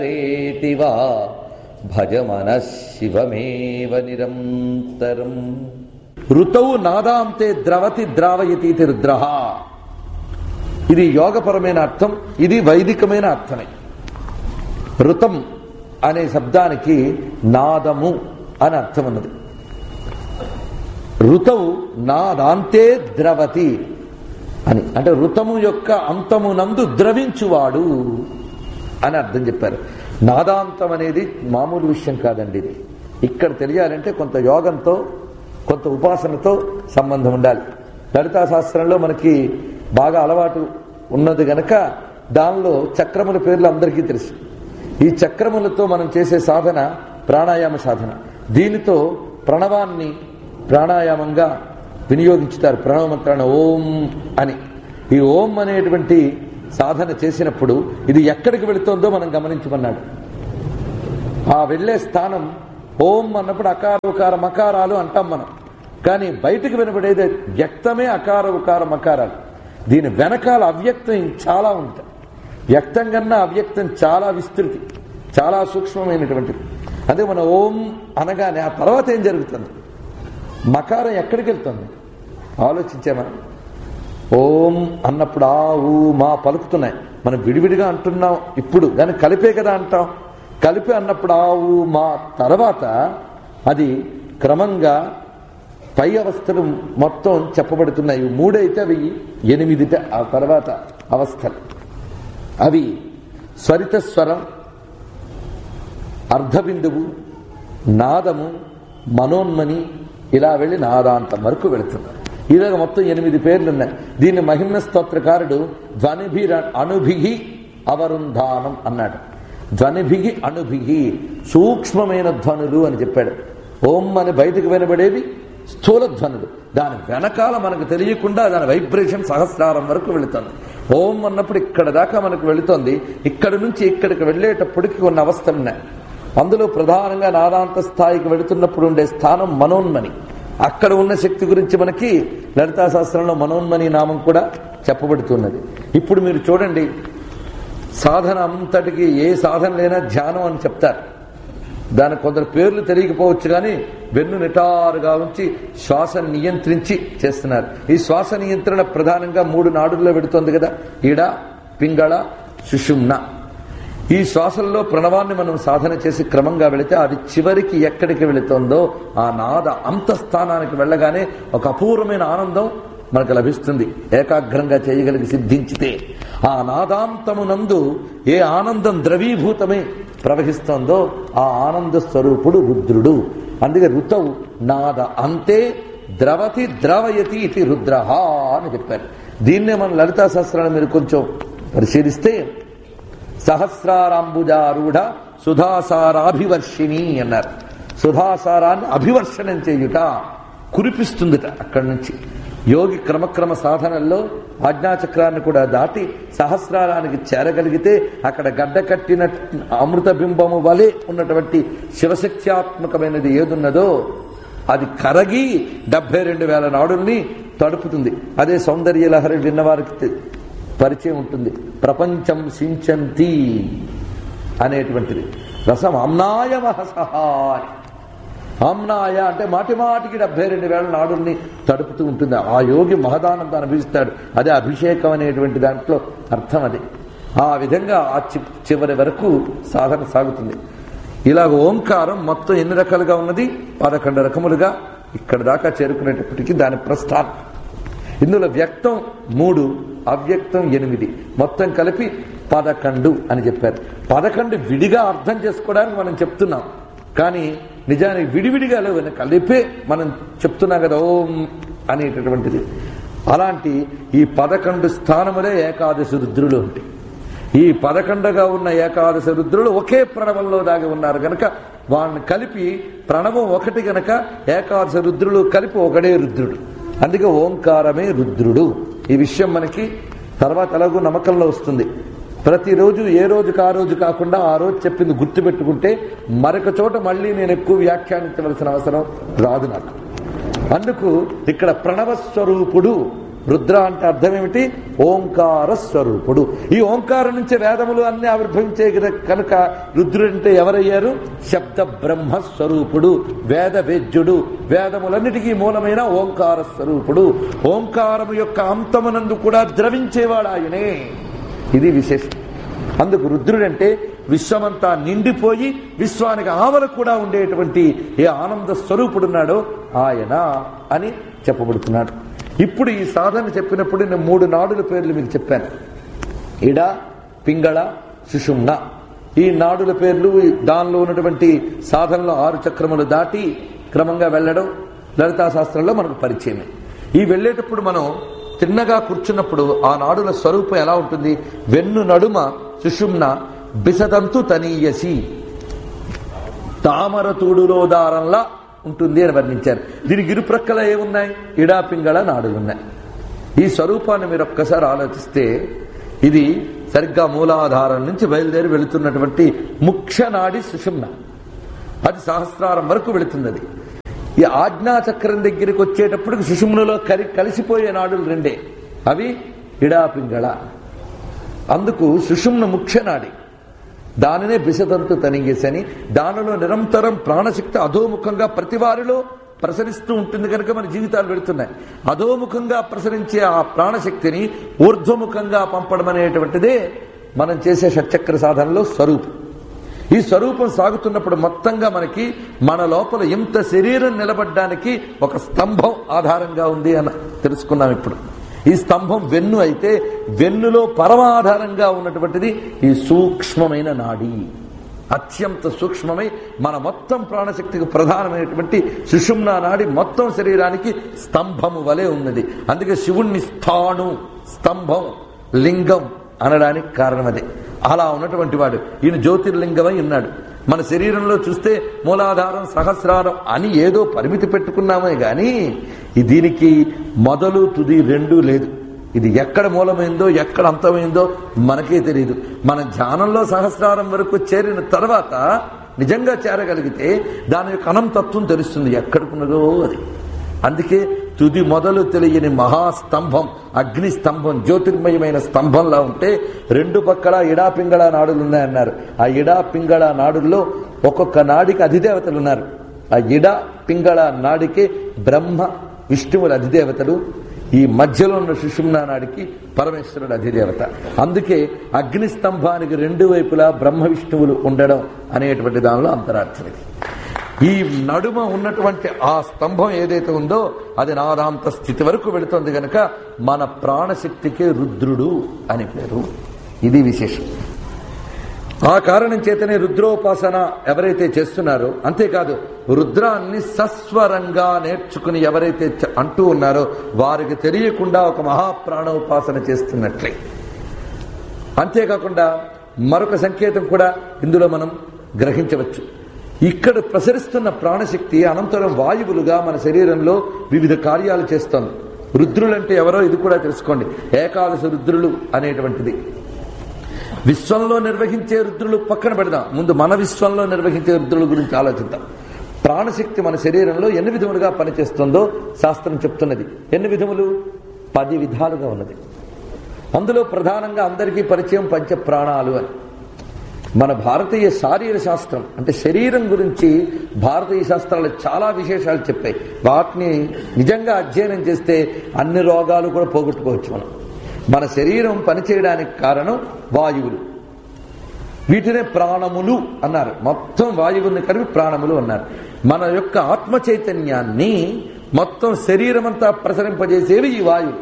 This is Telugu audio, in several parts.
రేతివా భజమనః శివమేవ నిరంతరం. ఋతౌ నాదాంతే ద్రవతి ద్రావయతీతి రుద్రః. ఇది యోగపరమైన అర్థం, ఇది వైదికమైన అర్థమే. ఋతం అనే శబ్దానికి నాదము అని అర్థం ఉన్నది. ఋతౌ నాదాంతే ద్రవతి అని అంటే ఋతము యొక్క అంతమునందు ద్రవించువాడు అని అర్థం చెప్పారు. నాదాంతం అనేది మామూలు విషయం కాదండి. ఇది ఇక్కడ తెలియాలంటే కొంత యోగంతో కొంత ఉపాసనతో సంబంధం ఉండాలి. లలితా శాస్త్రంలో మనకి బాగా అలవాటు ఉన్నది గనక దానిలో చక్రముల పేర్లు అందరికీ తెలుసు. ఈ చక్రములతో మనం చేసే సాధన ప్రాణాయామ సాధన. దీనితో ప్రణవాన్ని ప్రాణాయామంగా వినియోగించుతారు. ప్రణవ మంత్రాన్ని ఓం అని. ఈ ఓం అనేటువంటి సాధన చేసినప్పుడు ఇది ఎక్కడికి వెళుతోందో మనం గమనించమన్నాడు. ఆ వెళ్లే స్థానం ఓం అన్నప్పుడు అకార ఉకార మకారాలు అంటాం మనం. కానీ బయటకు వినబడేది వ్యక్తమే అకార ఉకార మకారాలు. దీని వెనకాల అవ్యక్తం చాలా ఉంటాయి. వ్యక్తం కన్నా అవ్యక్తం చాలా విస్తృతి, చాలా సూక్ష్మమైనటువంటిది. అదే మన ఓం అనగానే ఆ తర్వాత ఏం జరుగుతుంది? మకారం ఎక్కడికి వెళ్తుంది ఆలోచించే మనం. ఓం అన్నప్పుడు ఆ ఊ మా పలుకుతున్నాయి. మనం విడివిడిగా అంటున్నాం ఇప్పుడు, కానీ కలిపే కదా అంటాం. కలిపి అన్నప్పుడు ఆ ఊ మా తర్వాత అది క్రమంగా పై అవస్థలు మొత్తం చెప్పబడుతున్నాయి. 3 అయితే అవి 8 ఆ తర్వాత అవస్థలు. అవి స్వరిత స్వరం, అర్ధబిందువు, నాదము, మనోన్మని, ఇలా వెళ్ళి నాదాంతం వరకు వెళుతున్నారు. ఇలాగ మొత్తం 8 పేర్లున్నాయి. దీన్ని మహిమ్న స్తోత్రకారుడు ధ్వనిభి అణుభిహి అవరుంధానం అన్నాడు. ధ్వనిభిహి అణుభిహి సూక్ష్మమైన ధ్వనులు అని చెప్పాడు. ఓం అని బయటకు వినబడేవి స్థూల ధ్వనులు. దాని వెనకాల మనకు తెలియకుండా దాని వైబ్రేషన్ సహస్రారం వరకు వెళుతుంది. ఓం అన్నప్పుడు ఇక్కడ దాకా మనకు వెళుతుంది. ఇక్కడ నుంచి ఇక్కడికి వెళ్ళేటప్పటికి కొన్ని అవస్థలున్నాయి. అందులో ప్రధానంగా నాదాంత స్థాయికి వెళుతున్నప్పుడు ఉండే స్థానం మనోన్మని. అక్కడ ఉన్న శక్తి గురించి మనకి లలితా శాస్త్రంలో మనోన్మని నామం కూడా చెప్పబడుతున్నది. ఇప్పుడు మీరు చూడండి, సాధన అంతటికి ఏ సాధన లేనా ధ్యానం అని చెప్తారు. దానికి కొందరు పేర్లు తెలియకపోవచ్చు, కానీ వెన్ను నిటారుగా ఉంచి శ్వాస నియంత్రించి చేస్తున్నారు. ఈ శ్వాస నియంత్రణ ప్రధానంగా 3 నాడుల్లో పెడుతోంది కదా, ఈడ, పింగళ, సుషుమ్న. ఈ శ్వాసల్లో ప్రణవాన్ని మనం సాధన చేసి క్రమంగా వెళితే అది చివరికి ఎక్కడికి వెళుతుందో ఆ నాద అంతఃస్థానానికి వెళ్ళగానే ఒక అపూర్వమైన ఆనందం మనకు లభిస్తుంది. ఏకాగ్రంగా చేయగలిగి సిద్ధించితే ఆ నాదాంతమునందు ఏ ఆనందం ద్రవీభూతమై ప్రవహిస్తోందో ఆ ఆనంద స్వరూపుడు రుద్రుడు. అందుకే ఋతౌ నాద అంతే ద్రవతి ద్రవయతి ఇది రుద్రః అని చెప్పారు. దీన్నే మన లలితా శాస్త్రాన్ని మీరు కొంచెం పరిశీలిస్తే సహస్రారాంబుజారూఢ సుధాసారాభివర్షిణి అన్నారు. సుధాసారాన్ని అభివర్షణం చేయుట, కురిపిస్తుందిట. అక్కడి నుంచి యోగి క్రమక్రమ సాధనల్లో ఆజ్ఞాచక్రాన్ని కూడా దాటి సహస్రారానికి చేరగలిగితే అక్కడ గడ్డ కట్టిన అమృత బింబము వలె ఉన్నటువంటి శివశక్త్యాత్మకమైనది ఏదున్నదో అది కరగి 72,000 నాడుల్ని తడుపుతుంది. అదే సౌందర్య లహరి విన్నవారికి పరిచయం ఉంటుంది. ప్రపంచం సించంతి అనేటువంటిది రసం. ఆమ్నాయ మహసహ. ఆమ్నాయ అంటే మాటి మాటికి 72,000 నాడుల్ని తడుపుతూ ఉంటుంది. ఆ యోగి మహదానందాన్ని అభిస్తాడు. అదే అభిషేకం అనేటువంటి దాంట్లో అర్థం అది. ఆ విధంగా ఆ చివరి వరకు సాధన సాగుతుంది. ఇలాగ ఓంకారం మొత్తం ఎన్ని రకాలుగా ఉన్నది? 11 రకములుగా ఇక్కడ దాకా చేరుకునేటప్పటికీ దాని ప్రస్థానం. ఇందులో వ్యక్తం 3, అవ్యక్తం 8, మొత్తం కలిపి 11 అని చెప్పారు. 11 విడిగా అర్థం చేసుకోవడానికి మనం చెప్తున్నాం, కానీ నిజానికి విడివిడిగా లేవు, కలిపే మనం చెప్తున్నాం కదా ఓం అనేటటువంటిది. అలాంటి ఈ 11 స్థానములే ఏకాదశి రుద్రులు ఉంటాయి. ఈ 11గా ఉన్న ఏకాదశి రుద్రులు ఒకే ప్రణవంలో దాగి ఉన్నారు గనక వాళ్ళని కలిపి ప్రణవం ఒకటి గనక ఏకాదశి రుద్రులు కలిపి ఒకడే రుద్రుడు. అందుకే ఓంకారమే రుద్రుడు. ఈ విషయం మనకి తర్వాత ఎలాగో నమ్మకంలో వస్తుంది. ప్రతిరోజు ఏ రోజుకు ఆ రోజు కాకుండా ఆ రోజు చెప్పింది గుర్తుపెట్టుకుంటే మరొక చోట మళ్ళీ నేను ఎక్కువ వ్యాఖ్యానించవలసిన అవసరం రాదు నాకు. అందుకు ఇక్కడ ప్రణవస్వరూపుడు రుద్ర అంటే అర్థం ఏమిటి? ఓంకార స్వరూపుడు. ఈ ఓంకారం నుంచే వేదములు అన్ని ఆవిర్భవించే కనుక రుద్రుడు అంటే ఎవరయ్యారు? శబ్ద బ్రహ్మ స్వరూపుడు, వేద వేద్యుడు, వేదములన్నిటికీ మూలమైన ఓంకార స్వరూపుడు. ఓంకారము యొక్క అంతమునందు కూడా ద్రవించేవాడు ఆయనే. ఇది విశేషం. అందుకు రుద్రుడంటే విశ్వమంతా నిండిపోయి విశ్వానికి ఆవల కూడా ఉండేటువంటి ఏ ఆనంద స్వరూపుడున్నాడో ఆయన అని చెప్పబడుతున్నాడు. ఇప్పుడు ఈ సాధన చెప్పినప్పుడు నేను 3 నాడుల పేర్లు మీకు చెప్పాను. ఇడ, పింగళ, సుషుమ్న. ఈ నాడుల పేర్లు దానిలో ఉన్నటువంటి సాధనలో 6 చక్రములు దాటి క్రమంగా వెళ్ళడం లలితా శాస్త్రంలో మనకు పరిచయమే. ఈ వెళ్ళేటప్పుడు మనం తిన్నగా కూర్చున్నప్పుడు ఆ నాడుల స్వరూపం ఎలా ఉంటుంది? వెన్ను నడుమ సుషుమ్న బిసదంతు తనీయసి, తామర తూడులో దారంలా ఉంటుంది అని వర్ణించారు. దీనికి ఇరుప్రక్కల ఏమున్నాయి? ఇడా, పింగళ నాడులు ఉన్నాయి. ఈ స్వరూపాన్ని మీరు ఒక్కసారి ఆలోచిస్తే ఇది సరిగ్గా మూలాధారం నుంచి బయలుదేరి వెళుతున్నటువంటి ముఖ్య నాడి సుషుమ్న. అది సహస్రారం వరకు వెళుతున్నది. ఈ ఆజ్ఞాచక్రం దగ్గరికి వచ్చేటప్పటికి సుషుమ్నలో కలిసిపోయే నాడులు 2, అవి ఇడా, పింగళ. అందుకు సుషుమ్న ముఖ్య నాడి, దానినే బిసదంతు తనిగేసని. దానిలో నిరంతరం ప్రాణశక్తి అధోముఖంగా ప్రతి వారిలో ప్రసరిస్తూ ఉంటుంది కనుక మన జీవితాలు వెళుతున్నాయి. అధోముఖంగా ప్రసరించే ఆ ప్రాణశక్తిని ఊర్ధ్వముఖంగా పంపడం అనేటువంటిదే మనం చేసే షట్చక్ర సాధనలో స్వరూపం. ఈ స్వరూపం సాగుతున్నప్పుడు మొత్తంగా మనకి మన లోపల ఇంత శరీరం నిలబడ్డానికి ఒక స్తంభం ఆధారంగా ఉంది అని తెలుసుకున్నాం. ఇప్పుడు ఈ స్తంభం వెన్ను అయితే వెన్నులో పరమాధారంగా ఉన్నటువంటిది ఈ సూక్ష్మమైన నాడి. అత్యంత సూక్ష్మమై మన మొత్తం ప్రాణశక్తికి ప్రధానమైనటువంటి సుషుమ్నా నాడి మొత్తం శరీరానికి స్తంభము వలె ఉన్నది. అందుకే శివుణ్ణి స్థాణు, స్తంభం, లింగం అనడానికి కారణం అదే. అలా ఉన్నటువంటి వాడు ఈయన జ్యోతిర్లింగమై ఉన్నాడు. మన శరీరంలో చూస్తే మూలాధారం, సహస్రారం అని ఏదో పరిమితి పెట్టుకున్నామే గాని దీనికి మొదలు తుది 2 లేదు. ఇది ఎక్కడ మూలమైందో ఎక్కడ అంతమైందో మనకే తెలియదు. మన ధ్యానంలో సహస్రారం వరకు చేరిన తర్వాత నిజంగా చేరగలిగితే దాని యొక్క అనంతత్వం తెలుస్తుంది, ఎక్కడికున్నదో అది. అందుకే తుది మొదలు తెలియని మహాస్తంభం, అగ్ని స్తంభం, జ్యోతిర్మయమైన స్తంభంలా ఉంటే 2 పక్కల ఇడా, పింగళ నాడులు ఉన్నాయన్నారు. ఆ ఇడా, పింగళ నాడుల్లో ఒక్కొక్క నాడికి అధిదేవతలు ఉన్నారు. ఆ ఇడా, పింగళ నాడికి బ్రహ్మ, విష్ణువుల అధిదేవతలు, ఈ మధ్యలో ఉన్న సుషుమ్నా నాడికి పరమేశ్వరుడు అధిదేవత. అందుకే అగ్ని స్తంభానికి 2 వైపులా బ్రహ్మ విష్ణువులు ఉండడం అనేటువంటి దానిలో అంతరార్థం ఇది. ఈ నడుమ ఉన్నటువంటి ఆ స్తంభం ఏదైతే ఉందో అది నాదాంత స్థితి వరకు వెళుతుంది గనక మన ప్రాణశక్తికే రుద్రుడు అని పేరు. ఇది విశేషం. ఆ కారణం చేతనే రుద్రోపాసన ఎవరైతే చేస్తున్నారో, అంతేకాదు రుద్రాన్ని సస్వరంగా నేర్చుకుని ఎవరైతే అంటూ ఉన్నారో వారికి తెలియకుండా ఒక మహాప్రాణోపాసన చేస్తున్నట్లే. అంతేకాకుండా మరొక సంకేతం కూడా ఇందులో మనం గ్రహించవచ్చు. ఇక్కడ ప్రసరిస్తున్న ప్రాణశక్తి అనంతరం వాయువులుగా మన శరీరంలో వివిధ కార్యాలు చేస్తోంది. రుద్రులంటే ఎవరో ఇది కూడా తెలుసుకోండి. ఏకాదశ రుద్రులు అనేటువంటిది విశ్వంలో నిర్వహించే రుద్రులు పక్కన పెడదాం, ముందు మన విశ్వంలో నిర్వహించే రుద్రుల గురించి ఆలోచిద్దాం. ప్రాణశక్తి మన శరీరంలో ఎన్ని విధములుగా పనిచేస్తుందో శాస్త్రం చెప్తున్నది. ఎన్ని విధములు? 10 విధాలుగా ఉన్నది. అందులో ప్రధానంగా అందరికీ పరిచయం పంచ ప్రాణాలు అని. మన భారతీయ శారీర శాస్త్రం అంటే శరీరం గురించి భారతీయ శాస్త్రాలు చాలా విశేషాలు చెప్పాయి. వాటిని నిజంగా అధ్యయనం చేస్తే అన్ని రోగాలు కూడా పోగొట్టుకోవచ్చు. మన శరీరం పనిచేయడానికి కారణం వాయువులు. వీటినే ప్రాణములు అన్నారు. మొత్తం వాయువుల్ని కలిపి ప్రాణములు అన్నారు. మన యొక్క ఆత్మ చైతన్యాన్ని మొత్తం శరీరం అంతా ప్రసరింపజేసేవి ఈ వాయువు.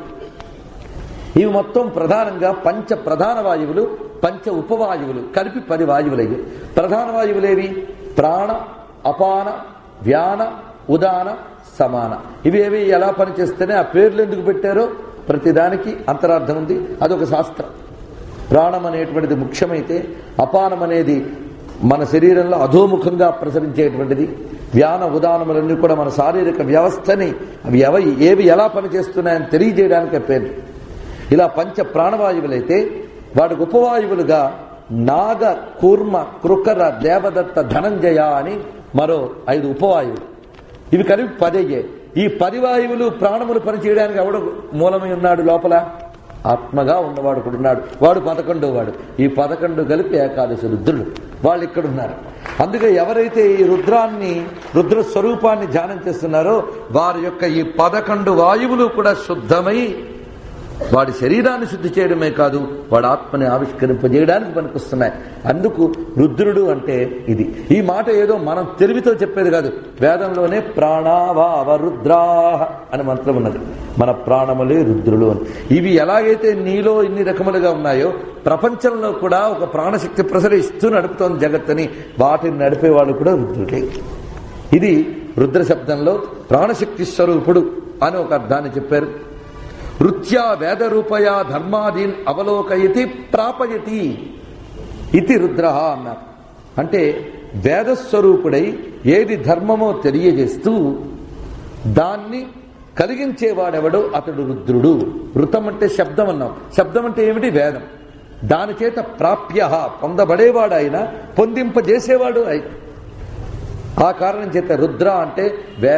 ఇవి మొత్తం ప్రధానంగా పంచ ప్రధాన వాయువులు, పంచ ఉపవాయువులు కలిపి 10 వాయువులయ్యి. ప్రధాన వాయువులేవి? ప్రాణ, అపాన, వ్యాన, ఉదాన, సమాన. ఇవేవి ఎలా పనిచేస్తేనే ఆ పేర్లు ఎందుకు పెట్టారో ప్రతిదానికి అంతరార్థం ఉంది. అదొక శాస్త్రం. ప్రాణం అనేటువంటిది ముఖ్యమైతే, అపానం అనేది మన శరీరంలో అధోముఖంగా ప్రసరించేటువంటిది, వ్యాన ఉదానములన్నీ కూడా మన శారీరక వ్యవస్థని ఏవి ఎలా పనిచేస్తున్నాయని తెలియజేయడానికి పేర్లు. ఇలా పంచ ప్రాణవాయువులైతే వాటికి ఉపవాయువులుగా నాగ, కూర్మ, కృకర, దేవదత్త, ధనంజయ అని మరో 5 ఉపవాయువులు. ఇవి కలిపి 10. ఈ 10 వాయువులు ప్రాణములు పనిచేయడానికి ఎవడు మూలమై ఉన్నాడు లోపల? ఆత్మగా ఉన్నవాడు కూడా ఉన్నాడు. వాడు 11వ వాడు. ఈ 11 కలిపి ఏకాదశి రుద్రుడు వాళ్ళు ఇక్కడ ఉన్నారు. అందుకే ఎవరైతే ఈ రుద్ర స్వరూపాన్ని ధ్యానం చేస్తున్నారో వారి యొక్క ఈ 11 వాయువులు కూడా శుద్ధమై వాడి శరీరాన్ని శుద్ధి చేయడమే కాదు, వాడి ఆత్మని ఆవిష్కరింపజేయడానికి పనికొస్తున్నాయి. అందుకు రుద్రుడు అంటే ఇది. ఈ మాట ఏదో మనం తెలివితో చెప్పేది కాదు. వేదంలోనే ప్రాణావావ రుద్రాహ అని మంత్రం ఉన్నది. మన ప్రాణములే రుద్రులు అని. ఇవి ఎలాగైతే నీలో ఇన్ని రకములుగా ఉన్నాయో ప్రపంచంలో కూడా ఒక ప్రాణశక్తి ప్రసరిస్తూ నడుపుతోంది జగత్తుని. వాటిని నడిపేవాళ్ళు కూడా రుద్రుడే. ఇది రుద్ర శబ్దంలో ప్రాణశక్తి స్వరూపుడు అని ఒక అర్థాన్ని చెప్పారు. రుత్యా వేద రూపయా ధర్మాదీన్ అవలోకయతి ప్రాపయతి ఇది రుద్ర అన్నారు. అంటే వేదస్వరూపుడై ఏది ధర్మమో తెలియజేస్తూ దాన్ని కలిగించేవాడెవడో అతడు రుద్రుడు. ఋతం అంటే శబ్దం అన్నాం. శబ్దం అంటే ఏమిటి? వేదం. దాని చేత ప్రాప్య పొందబడేవాడు ఆయన, పొందింపజేసేవాడు ఆయన. ఆ కారణం చేత రుద్ర అంటే